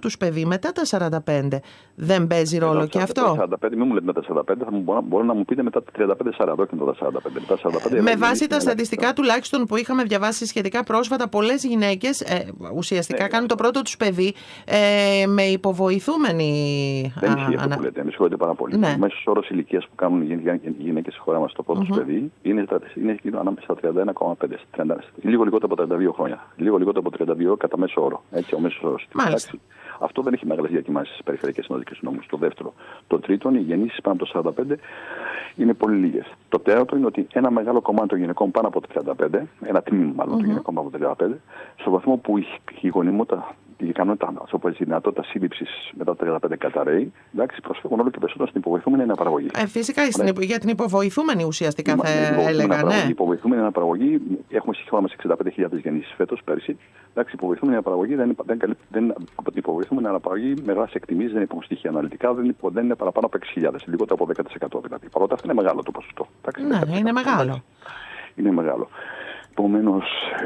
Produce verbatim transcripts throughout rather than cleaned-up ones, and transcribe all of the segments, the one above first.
τους παιδί μετά τα σαράντα πέντε. Δεν παίζει ρόλο μετά και αυτό? σαράντα πέντε, μην μου λέτε μετά τα σαράντα πέντε, θα μπορώ, μπορώ να μου πείτε μετά τα τριάντα πέντε σαράντα, όχι μετά τα σαράντα πέντε. Μετά σαράντα πέντε με βάση τα στατιστικά τουλάχιστον που είχαμε διαβάσει σχετικά πρόσφατα, πολλές γυναίκες ε, ουσιαστικά ναι, κάνουν το πρώτο τους παιδί ε, με υποβοηθούμενη. Δεν ισχύει αυτό ανα... που λέτε, με συγχωρείτε πάρα πολύ. Ναι. Ο μέσος όρος ηλικίας που κάνουν οι γυναίκες στη χώρα μας το πρώτο mm-hmm. τους παιδί είναι, είναι, είναι ανάμεσα στα τριάντα ένα κόμμα πέντε, λίγο λιγότερο από τριάντα δύο χρόνια. Λίγο λιγότερο από τριάντα δύο κατά μέσο όρο. Έτσι, ο μέσος όρος. Αυτό δεν έχει μεγάλες διακυμάνσεις στις περιφερειακές συνοδικές νόμους. Το δεύτερο. Το τρίτο, οι γεννήσεις πάνω από το σαράντα πέντε είναι πολύ λίγες. Το τέταρτο είναι ότι ένα μεγάλο κομμάτι των γυναικών πάνω από το τριάντα πέντε, ένα τμήμα μάλλον mm-hmm. των γυναικών πάνω από το τριάντα πέντε, στο βαθμό που η γονιμότητα, η ικανότητα, η δυνατότητα σύλληψης μετά το τριάντα πέντε καταραίει, εντάξει, προσφέρουν όλο και περισσότερο στην υποβοηθούμενη αναπαραγωγή. Ε, φυσικά, ναι. για την υποβοηθούμενη ουσιαστικά θα έλεγα. Ναι. Η υποβοηθούμενη αναπαραγωγή, έχουμε στη χώρα μας εξήντα πέντε χιλιάδες γεννήσεις φέτος πέρσι. Εντάξει, η υποβοηθούμενη αναπαραγωγή δεν, δεν, δεν, από την υποβοηθούμενη αναπαραγωγή με βάση εκτιμήσεις, δεν υπάρχουν στοιχεία αναλυτικά, δεν, δεν είναι παραπάνω από έξι χιλιάδες, λιγότερο από δέκα τοις εκατό δηλαδή. Παρότι αυτό είναι μεγάλο το ποσοστό. Ναι, είναι μεγάλο. Είναι μεγάλο. Επομένως,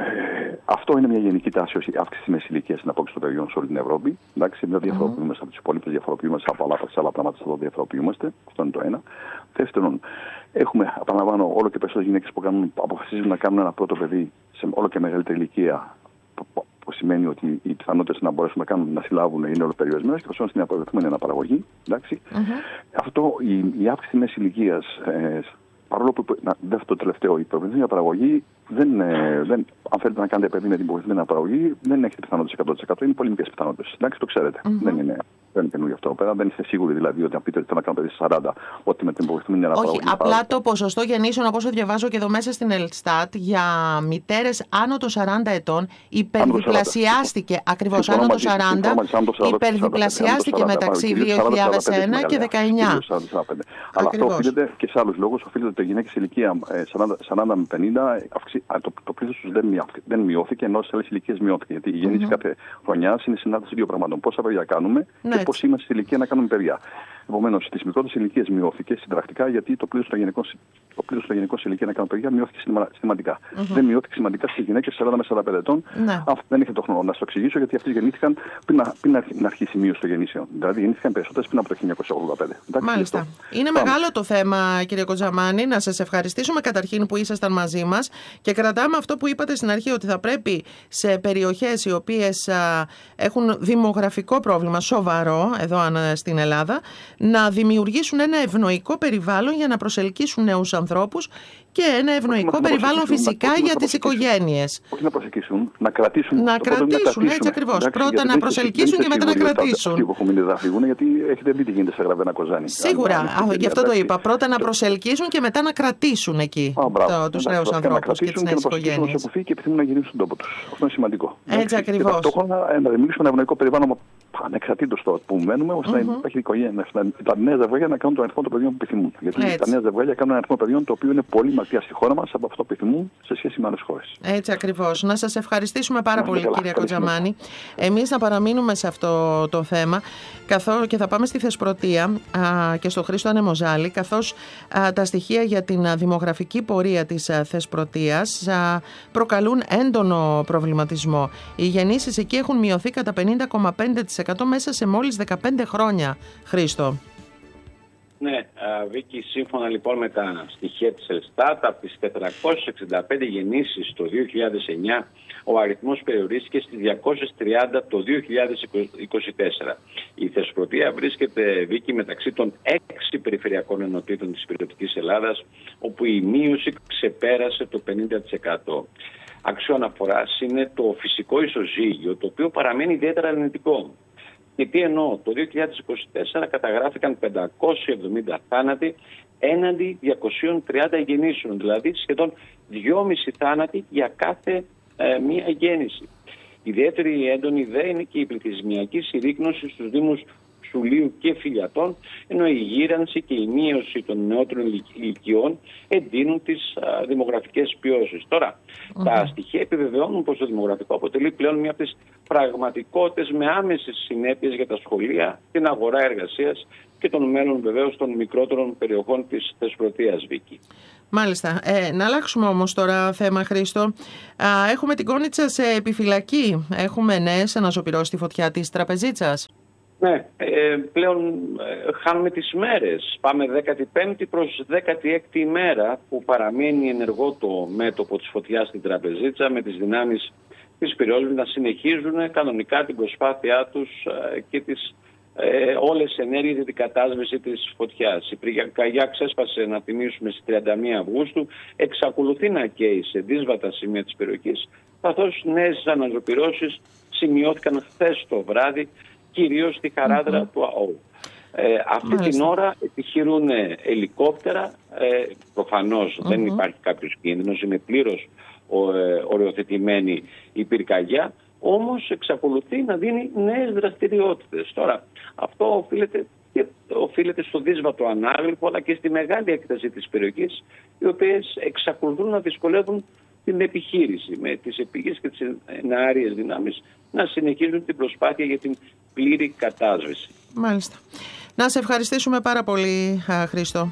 ε, αυτό είναι μια γενική τάση, η αύξηση της μέσης ηλικίας στην απόκτηση των παιδιών σε όλη την Ευρώπη. Εντάξει, δεν διαφοροποιούμαστε mm-hmm. από τις υπόλοιπες, διαφοροποιούμαστε από άλλα, άλλα πράγματα, εδώ διαφοροποιούμαστε. Αυτό είναι το ένα. Δεύτερον, έχουμε, επαναλαμβάνω, όλο και περισσότερες γυναίκες που κάνουν, αποφασίζουν να κάνουν ένα πρώτο παιδί σε όλο και μεγαλύτερη ηλικία, που σημαίνει ότι οι πιθανότητες να μπορέσουν να, κάνουν, να συλλάβουν είναι όλο περιορισμένες και προσφέρουν στην αποδεχόμενη αναπαραγωγή. Mm-hmm. Αυτό, η, η αύξηση της μέσης ηλικίας, ε, παρόλο που δεν το τελευταίο, η υποβοηθούμενη αναπαραγωγή, δεν, ε, δεν, αν θέλετε να κάνετε παιδί με την υποβοηθούμενη αναπαραγωγή, δεν έχετε πιθανότητες εκατό τοις εκατό, είναι πολύ μικρές πιθανότητες. Εντάξει, το ξέρετε. Mm-hmm. Δεν είναι. Δεν είναι καινούργιο αυτό πέρα. Δεν είστε σίγουροι δηλαδή ότι αν πείτε ότι θέλω να κάνω παιδί σαράντα, ότι με την υποβοηθούμενη αναπαραγωγή. Όχι, απλά πάρα... το ποσοστό γεννήσεων, όπως το διαβάζω και εδώ μέσα στην Ελστάτ, για μητέρες άνω των σαράντα ετών υπερδιπλασιάστηκε. Ακριβώς άνω των σαράντα, υπερδιπλασιάστηκε μεταξύ δύο χιλιάδες ένα και δεκαεννιά. Αλλά αυτό οφείλεται και σε άλλους λόγους. Οφείλεται ότι οι γυναίκες σε ηλικία σαράντα με πενήντα το πλήθος τους δεν μειώθηκε, ενώ σε άλλες ηλικίες μειώθηκε. Γιατί η γέννηση κάθε χρονιά είναι συνάρτηση δύο πραγμάτων. Πόσα παιδιά κάνουμε και πώς είμαστε στη ηλικία να κάνουμε παιδιά. Επομένως, στις μικρότερες ηλικίες μειώθηκε συντρακτικά, γιατί το πλήθος των γυναικών, το πλήθος των γυναικών σε ηλικία να κάνουν παιδιά μειώθηκε σημαντικά. Mm-hmm. Δεν μειώθηκε σημαντικά στις γυναίκες σαράντα με σαράντα πέντε ετών. Ναι. Αυτό δεν είχε το χρόνο να σας το εξηγήσω, γιατί αυτοί γεννήθηκαν πριν, πριν να αρχίσει η μείωση των γεννήσεων. Δηλαδή, γεννήθηκαν περισσότερες πριν από το χίλια εννιακόσια ογδόντα πέντε. Εντάξει, μάλιστα. Είναι Πάμε. μεγάλο το θέμα, κύριε Κοτζαμάνη. Να σας ευχαριστήσουμε καταρχήν που ήσασταν μαζί μας και κρατάμε αυτό που είπατε στην αρχή, ότι θα πρέπει σε περιοχές οι οποίες α, έχουν δημογραφικό πρόβλημα σοβαρό, εδώ στην Ελλάδα, να δημιουργήσουν ένα ευνοϊκό περιβάλλον για να προσελκύσουν νέους ανθρώπους και ένα ευνοϊκό να περιβάλλον φυσικά να, για τις οικογένειες. Όχι να προσελκύσουν, να κρατήσουν. Να κρατήσουν, έτσι ακριβώς. Πρώτα να προσελκύσουν και μετά να κρατήσουν. Αυτοί που έχουν μείνει δεν θα φύγουν, γιατί έχετε δει τι γίνεται σε Γραβένα Κοζάνη. Σίγουρα, γι' αυτό το είπα. Πρώτα να προσελκύσουν και μετά να κρατήσουν εκεί τους νέους ανθρώπους και τις νέες οικογένειες. Και επιθυμούν να γυρίσουν στον τόπο τους. Αυτό είναι σημαντικό. Έτσι ακριβώς. Ταυτόχρονα να δημιουργήσουμε ένα ευνοϊκό περιβάλλον ανεξαρτήτως το που μένουμε, ώστε να υπάρχει οικογένεια, τα νέα ζευγάρια να κάνουν τον αριθμό των παιδιών που επιθυμούν. Γιατί τα νέα ζευγάρια κάνουν ένα αριθμό παιδιών το οποίο είναι πολύ μακριά στη χώρα μας από αυτό που επιθυμούν σε σχέση με άλλες χώρες. Έτσι ακριβώς. Να σας ευχαριστήσουμε πάρα πολύ, κύριε Κοτζαμάνη. Εμείς να παραμείνουμε σε αυτό το θέμα καθώς και θα πάμε στη Θεσπρωτεία α, και στο Χρήστο Ανεμοζάλη, καθώς α, τα στοιχεία για την α, δημογραφική πορεία της α, Θεσπρωτείας α, προκαλούν έντονο προβληματισμό. Οι γεννήσεις εκεί έχουν μειωθεί κατά πενήντα κόμμα πέντε τοις εκατό μέσα σε μόλις δεκαπέντε χρόνια. Χρήστο. Ναι, Βίκη, σύμφωνα λοιπόν με τα στοιχεία της Ελστάτ, από τις τετρακόσιες εξήντα πέντε γεννήσεις το δύο χιλιάδες εννιά, ο αριθμός περιορίστηκε στις διακόσιες τριάντα το δύο χιλιάδες είκοσι τέσσερα. Η Θεσπρωτεία βρίσκεται, Βίκη, μεταξύ των έξι περιφερειακών ενωτήτων της υπηρετικής Ελλάδας, όπου η μείωση ξεπέρασε το πενήντα τοις εκατό. Αξιό αναφοράς είναι το φυσικό ισοζύγιο, το οποίο παραμένει ιδιαίτερα αρνητικό. Και τι εννοώ, το δύο χιλιάδες είκοσι τέσσερα καταγράφηκαν πεντακόσιοι εβδομήντα θάνατοι έναντι διακοσίων τριάντα γεννήσεων, δηλαδή σχεδόν δυόμισι θάνατοι για κάθε ε, μία γέννηση. Ιδιαίτερη έντονη ιδέα είναι και η πληθυσμιακή συρρίκνωση στους δήμους Σουλίου και Φιλιατών, ενώ η γύρανση και η μείωση των νεότερων ηλικιών εντείνουν τις α, δημογραφικές πιώσεις. Τώρα, mm-hmm. τα στοιχεία επιβεβαιώνουν πως το δημογραφικό αποτελεί πλέον μία από τις πραγματικότητες με άμεσες συνέπειες για τα σχολεία, την αγορά εργασίας και των μέλλον βεβαίως των μικρότερων περιοχών της Θεσπρωτείας, Βίκη. Μάλιστα. Ε, να αλλάξουμε όμως τώρα θέμα, Χρήστο. Α, έχουμε την Κόνιτσα σε επιφυλακή. Έχουμε νέες αναζωπυρώσεις στη φωτιά της Τραπεζίτσας. Ναι, ε, πλέον ε, χάνουμε τις μέρες. Πάμε δέκατη πέμπτη προς δέκατη έκτη ημέρα που παραμένει ενεργό το μέτωπο της φωτιάς στην Τραπεζίτσα, με τις δυνάμεις της πυρόσβεσης να συνεχίζουν κανονικά την προσπάθειά τους ε, και τις ε, όλες τις ενέργειες για την κατάσβεση της φωτιάς. Η πυρκαγιά ξέσπασε, να θυμίσουμε, στις τριάντα μία Αυγούστου, εξακολουθεί να καίει σε δύσβατα σημεία της περιοχής, καθώς νέες αναζωπυρώσεις σημειώθηκαν χθες το βράδυ, κυρίως στη χαράδρα mm-hmm. του ΑΟ. Ε, αυτή Μάλιστα. την ώρα επιχειρούν ελικόπτερα, ε, προφανώς mm-hmm. δεν υπάρχει κάποιος κίνδυνος, είναι πλήρως ο, ε, οριοθετημένη η πυρκαγιά, όμως εξακολουθεί να δίνει νέες δραστηριότητες. Τώρα, αυτό οφείλεται, και οφείλεται στο δύσβατο ανάγλυφο, αλλά και στη μεγάλη έκταση της περιοχής, οι οποίες εξακολουθούν να δυσκολεύουν την επιχείρηση, με τις επίγειες και τις εναέριες δυνάμεις να συνεχίζουν την προσπάθεια για την πλήρη κατάσβεση. Μάλιστα. Να σε ευχαριστήσουμε πάρα πολύ, Χρήστο.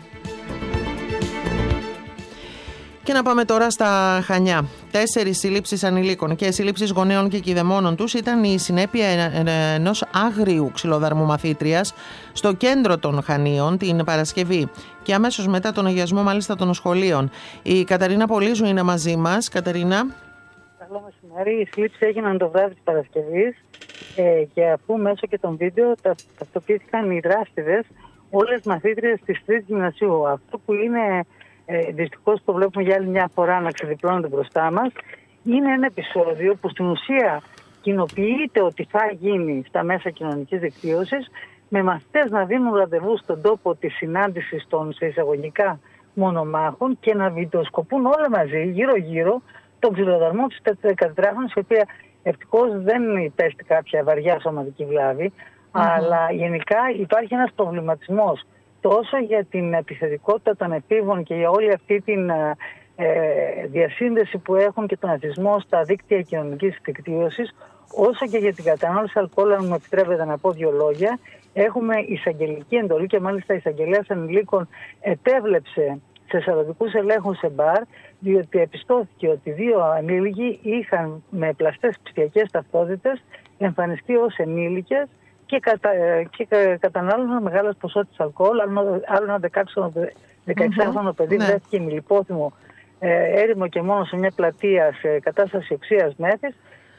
Και να πάμε τώρα στα Χανιά. Τέσσερις συλλήψεις ανηλίκων και συλλήψεις γονέων και κηδεμόνων τους ήταν η συνέπεια ενός άγριου ξυλοδαρμού μαθήτριας στο κέντρο των Χανίων την Παρασκευή και αμέσως μετά τον αγιασμό μάλιστα των σχολείων. Η Καταρίνα Πολύζου είναι μαζί μας. Καταρίνα. Καλό μεσημέρι. Οι συλλήψεις έγιναν το βράδυ της Παρασκευής ε, και αφού μέσω και των βίντεο ταυτοποιήθηκαν οι δράστηδες όλες μαθήτριες της τρίτης γυμνασίου. Αυτό που είναι Ε, δυστυχώς το βλέπουμε για άλλη μια φορά να ξεδιπλώνεται μπροστά μας, είναι ένα επεισόδιο που στην ουσία κοινοποιείται ότι θα γίνει στα μέσα κοινωνικής δικτύωσης, με μαθητές να δίνουν ραντεβού στον τόπο της συνάντησης των σε εισαγωγικά μονομάχων και να βιντεοσκοπούν όλα μαζί γύρω-γύρω τον ξυλοδαρμό της δεκατετράχρονης, η οποία ευτυχώς δεν υπέστη κάποια βαριά σωματική βλάβη, mm-hmm. αλλά γενικά υπάρχει ένας προβληματισμός τόσο για την επιθετικότητα των εφήβων και για όλη αυτή την ε, διασύνδεση που έχουν και τον εθισμό στα δίκτυα κοινωνικής δικτύωσης, όσο και για την κατανάλωση αλκοόλ. Αν μου επιτρέπετε να πω δύο λόγια, έχουμε εισαγγελική εντολή και μάλιστα η εισαγγελέας ανηλίκων επέβλεψε σε σαρωτικούς ελέγχους σε μπαρ, διότι επιστώθηκε ότι δύο ανήλικοι είχαν με πλαστές ψηφιακές ταυτότητες εμφανιστεί ως ενήλικες και, κατα, και κατανάλωναν μεγάλες ποσότητες αλκοόλ. Άλλο ένα δεκαεξάχρονο παιδί ναι. βρέθηκε με λιπόθυμο ε, έρημο και μόνο σε μια πλατεία σε κατάσταση οξείας μέθης.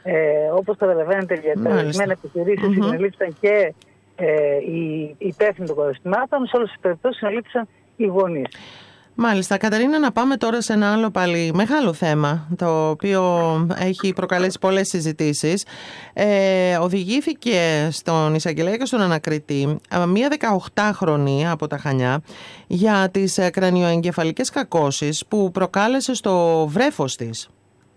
Ε, όπως καταλαβαίνετε, για τα ορισμένα επιχειρήσεις mm-hmm. συνελήφθησαν και ε, οι υπεύθυνοι των καταστημάτων. Σε όλες τις περιπτώσεις συνελήφθησαν οι γονείς. Μάλιστα. Καταρίνα, να πάμε τώρα σε ένα άλλο πάλι μεγάλο θέμα, το οποίο έχει προκαλέσει πολλές συζητήσεις. Ε, οδηγήθηκε στον εισαγγελέα και στον ανακριτή μία δεκαοκτάχρονη από τα Χανιά για τις κρανιοεγκεφαλικές κακώσεις που προκάλεσε στο βρέφος της.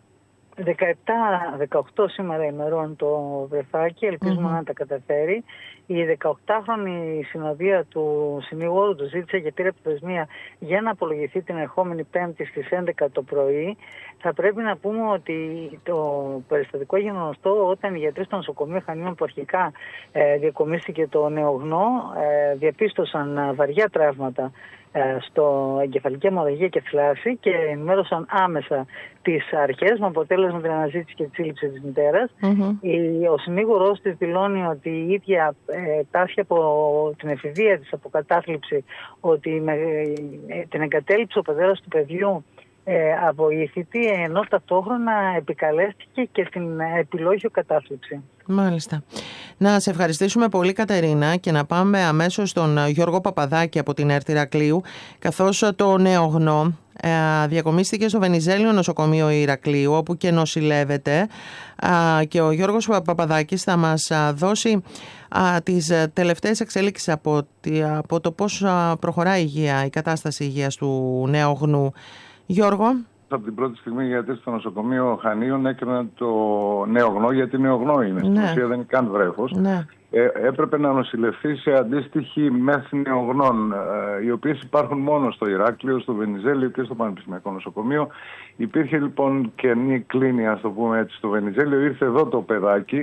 δεκαεπτά δεκαοκτώ σήμερα ημερών το βρεφάκι, ελπίζουμε mm-hmm. να τα καταφέρει. Η δεκαοκτάχρονη συνοδεία του συνηγόρου του ζήτησε και πήρε προθεσμία για να απολογηθεί την ερχόμενη Πέμπτη στις έντεκα το πρωί. Θα πρέπει να πούμε ότι το περιστατικό έγινε γνωστό όταν οι γιατροί στο νοσοκομείο Χανίων, που αρχικά ε, διακομίστηκε το νεογνώ, ε, διαπίστωσαν βαριά τραύματα στο εγκεφαλική αιμορραγία και θλάση και ενημέρωσαν άμεσα τις αρχές με αποτέλεσμα την αναζήτηση και τη σύλληψη της μητέρας. Mm-hmm. Ο συνήγορος της δηλώνει ότι η ίδια ε, τάσχει από την εφηβεία της, από κατάθλιψη, ότι με, ε, την εγκατέλειψε ο πατέρας του παιδιού ε, αβοήθητη, ενώ ταυτόχρονα επικαλέστηκε και την επιλόγιο κατάθλιψη. Μάλιστα. Να σε ευχαριστήσουμε πολύ, Κατερίνα, και να πάμε αμέσως στον Γιώργο Παπαδάκη από την ΕΡΤ Ηρακλείου, καθώς το νεογνώ ε, διακομίστηκε στο Βενιζέλιο νοσοκομείο Ηρακλείου, όπου και νοσηλεύεται, ε, και ο Γιώργος Παπαδάκης θα μας δώσει ε, τις τελευταίες εξέλιξεις από, από το πώς προχωράει η υγεία, η κατάσταση υγείας του νεογνού. Γιώργο. Από την πρώτη στιγμή, γιατί στο νοσοκομείο Χανίων έκαναν το νεογνώ, γιατί νεογνώ είναι. Ναι. Στην ουσία δεν είναι καν βρέφος. Ναι. Ε, έπρεπε να νοσηλευθεί σε αντίστοιχη μέθη νεογνών, ε, οι οποίες υπάρχουν μόνο στο Ηράκλειο, στο Βενιζέλιο και στο Πανεπιστημιακό Νοσοκομείο. Υπήρχε λοιπόν κενή κλίνη, ας το πούμε έτσι, στο Βενιζέλιο. Ήρθε εδώ το παιδάκι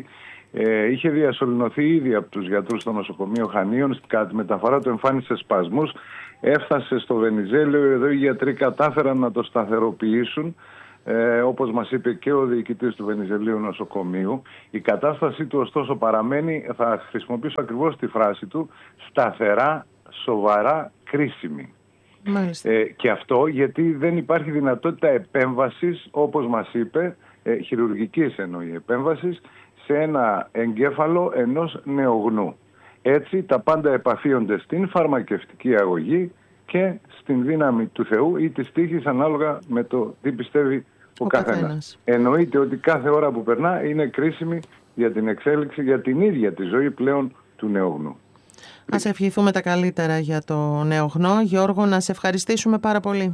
Ε, είχε διασωληνωθεί ήδη από τους γιατρούς στο νοσοκομείο Χανίων. Κατά τη μεταφορά του εμφάνισε σπασμούς. Έφτασε στο Βενιζέλιο. Εδώ οι γιατροί κατάφεραν να το σταθεροποιήσουν. Ε, όπως μας είπε και ο διοικητής του Βενιζελίου νοσοκομείου. Η κατάστασή του ωστόσο παραμένει, θα χρησιμοποιήσω ακριβώς τη φράση του, σταθερά, σοβαρά, κρίσιμη. Ε, και αυτό γιατί δεν υπάρχει δυνατότητα επέμβασης, όπως μας είπε, ε, χειρουργικής εννοεί επέμβασης, σε ένα εγκέφαλο ενός νεογνού. Έτσι τα πάντα επαφίονται στην φαρμακευτική αγωγή και στην δύναμη του Θεού ή της τύχης, ανάλογα με το τι πιστεύει ο, ο καθένας. Εννοείται ότι κάθε ώρα που περνά είναι κρίσιμη για την εξέλιξη, για την ίδια τη ζωή πλέον του νεογνού. Ας ευχηθούμε τα καλύτερα για το νεογνώ. Γιώργο, να σε ευχαριστήσουμε πάρα πολύ.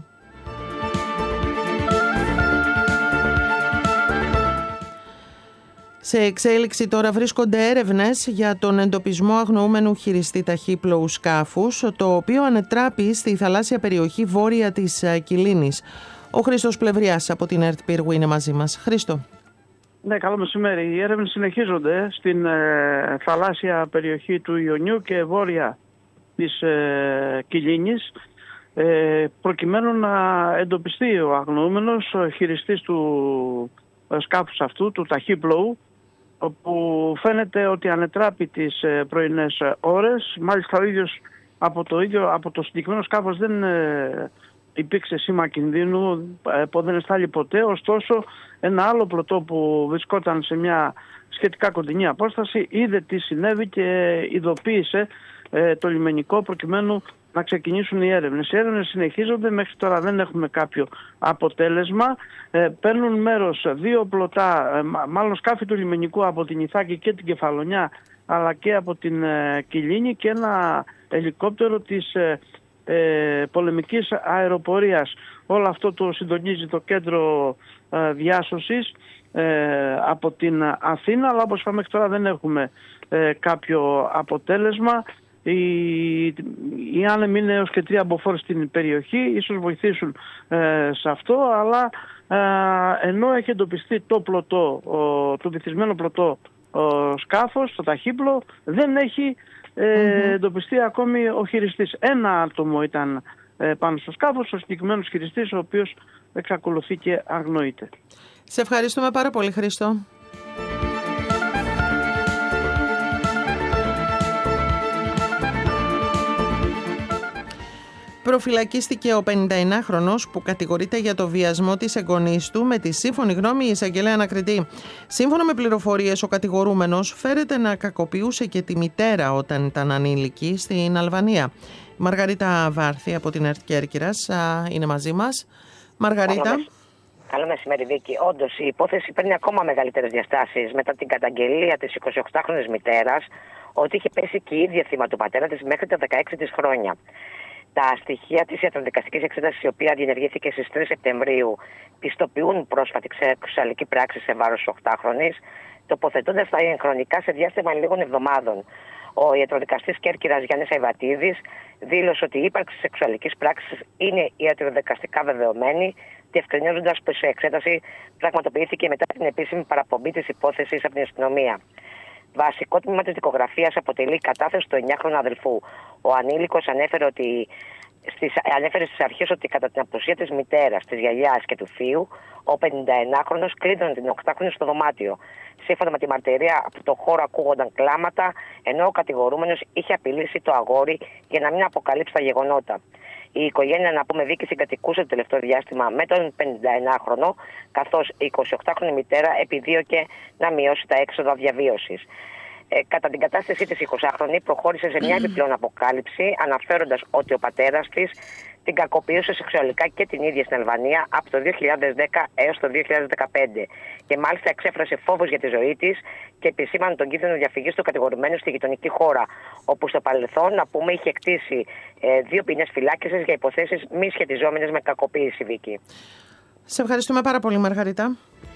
Σε εξέλιξη τώρα βρίσκονται έρευνες για τον εντοπισμό αγνοούμενου χειριστή ταχύπλοου σκάφους, το οποίο ανετράπη στη θαλάσσια περιοχή βόρεια της Κιλίνης. Ο Χρήστος Πλευριάς από την ΕΡΤ Πύργου είναι μαζί μας. Χρήστο. Ναι, καλό μεσημέρι. Οι έρευνες συνεχίζονται στην ε, θαλάσσια περιοχή του Ιωνιού και βόρεια της ε, Κιλίνης, ε, προκειμένου να εντοπιστεί ο αγνοούμενος, ο χειριστής του ε, σκάφους αυτού, του ταχύπλοου, όπου φαίνεται ότι ανετράπη τις ε, πρωινές ώρες. Μάλιστα ο ίδιος από το, ίδιο, από το συγκεκριμένο σκάφος δεν ε, υπήρξε σήμα κινδύνου, ε, δεν εστάλει ποτέ. Ωστόσο ένα άλλο πλωτό που βρισκόταν σε μια σχετικά κοντινή απόσταση είδε τι συνέβη και ειδοποίησε ε, το λιμενικό προκειμένου να ξεκινήσουν οι έρευνες. Οι έρευνες συνεχίζονται, μέχρι τώρα δεν έχουμε κάποιο αποτέλεσμα. Ε, παίρνουν μέρος δύο πλωτά, ε, μάλλον σκάφη του λιμενικού από την Ιθάκη και την Κεφαλονιά, αλλά και από την ε, Κιλίνη, και ένα ελικόπτερο της ε, ε, πολεμικής αεροπορίας. Όλο αυτό το συντονίζει το κέντρο ε, διάσωσης ε, από την Αθήνα, αλλά όπως είπαμε μέχρι τώρα δεν έχουμε ε, κάποιο αποτέλεσμα. Οι, οι άνεμοι είναι έως και τρία μποφόρ στην περιοχή, ίσως βοηθήσουν ε, σε αυτό, αλλά ε, ενώ έχει εντοπιστεί το πλωτό, ο, το βυθισμένο πλωτό ο σκάφος, το ταχύπλο, δεν έχει ε, mm-hmm. εντοπιστεί ακόμη ο χειριστής. Ένα άτομο ήταν ε, πάνω στο σκάφος, ο συγκεκριμένος χειριστής, ο οποίος εξακολουθεί και αγνοείται. Σε ευχαριστούμε πάρα πολύ, Χρήστο. Προφυλακίστηκε ο πενηνταεννάχρονος που κατηγορείται για το βιασμό της εγγονής του με τη σύμφωνη γνώμη η εισαγγελέα ανακριτή. Σύμφωνα με πληροφορίες, ο κατηγορούμενος φέρεται να κακοποιούσε και τη μητέρα όταν ήταν ανήλικη στην Αλβανία. Η Μαργαρίτα Βάρθη από την ΕΡΤ Κέρκυρας είναι μαζί μας. Μαργαρίτα. Καλό μεσημέρι, Βίκη. Όντως, η υπόθεση παίρνει ακόμα μεγαλύτερες διαστάσεις μετά την καταγγελία της εικοσιοκτάχρονης μητέρας ότι είχε πέσει και η ίδια θύμα του πατέρα της μέχρι τα δεκαέξι της χρόνια. Τα στοιχεία της ιατροδικαστικής εξέτασης, η οποία διενεργήθηκε στις τρεις Σεπτεμβρίου, πιστοποιούν πρόσφατη σεξουαλική πράξη σε βάρος της οκτάχρονης, τοποθετώντας τα χρονικά σε διάστημα λίγων εβδομάδων. Ο ιατροδικαστής Κέρκυρας Γιάννης Αϊβατίδης δήλωσε ότι η ύπαρξη σεξουαλικής πράξης είναι ιατροδικαστικά βεβαιωμένη, διευκρινίζοντας πως η εξέταση πραγματοποιήθηκε μετά την επίσημη παραπομπή της υπόθεσης από την αστυνομία. Βασικό τμήμα της δικογραφίας αποτελεί η κατάθεση του εννιάχρονου αδελφού. Ο ανήλικος ανέφερε, ότι, στις, ανέφερε στις αρχές ότι κατά την απουσία της μητέρας, της γιαγιάς και του θείου, ο πενηνταεννάχρονος κλείδωνε την οκτάχρονη στο δωμάτιο. Σύμφωνα με τη μαρτυρία, από το χώρο ακούγονταν κλάματα, ενώ ο κατηγορούμενος είχε απειλήσει το αγόρι για να μην αποκαλύψει τα γεγονότα. Η οικογένεια, να πούμε, Βίκη, συγκατοικούσε το τελευταίο διάστημα με τον πενηνταεννάχρονο, καθώς η εικοσιοκτάχρονη μητέρα επιδίωκε να μειώσει τα έξοδα διαβίωσης. Ε, κατά την κατάστασή της, η εικοσάχρονη προχώρησε σε μια επιπλέον αποκάλυψη, αναφέροντας ότι ο πατέρας της την κακοποιούσε σεξουαλικά και την ίδια στην Αλβανία από το δύο χιλιάδες δέκα έως το δύο χιλιάδες δεκαπέντε. Και μάλιστα εξέφρασε φόβους για τη ζωή της και επισήμανε τον κίνδυνο διαφυγής του κατηγορουμένου στη γειτονική χώρα, όπου στο παρελθόν, να πούμε, είχε κτίσει ε, δύο ποινές φυλάκισης για υποθέσεις μη σχετιζόμενες με κακοποίηση, Βίκη. Σε ευχαριστούμε πάρα πολύ, Μαργαρίτα.